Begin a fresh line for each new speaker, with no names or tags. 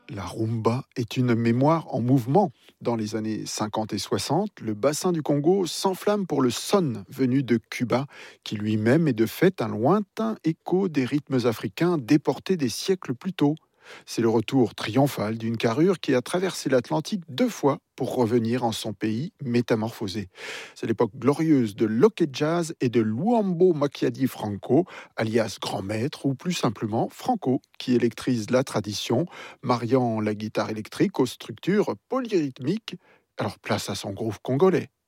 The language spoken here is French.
La rumba est une mémoire en mouvement. Dans les années 50 et 60, le bassin du Congo s'enflamme pour le son venu de Cuba, qui lui-même est de fait un lointain écho des rythmes africains déportés des siècles plus tôt. C'est le retour triomphal d'une carrure qui a traversé l'Atlantique 2 fois pour revenir en son pays métamorphosé. C'est l'époque glorieuse de Locket Jazz et de Luambo Makiadi Franco, alias Grand Maître ou plus simplement Franco, qui électrise la tradition, mariant la guitare électrique aux structures polyrythmiques. Alors place à son groove congolais.